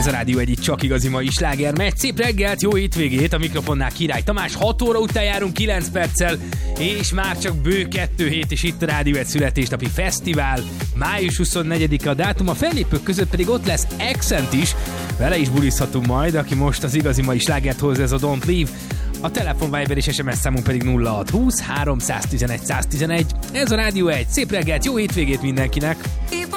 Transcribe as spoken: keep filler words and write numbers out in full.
Ez a Rádió egy csak igazi mai sláger megy. Szép reggelt, jó hétvégét, a mikrofonnál Király Tamás. hat óra után járunk kilenc perccel, és már csak bő kettő hét, és itt a Rádió egy születésnapi fesztivál. május huszonnegyedike a dátum, a fellépők között pedig ott lesz Accent is. Vele is bulizhatunk majd, aki most az igazi mai slágert hoz, ez a Don't Leave. A telefon, Viber és es em es számunk pedig nulla hat húsz háromszáztizenegy száztizenegy. Ez a Rádió egy. Szép reggelt, jó hétvégét mindenkinek!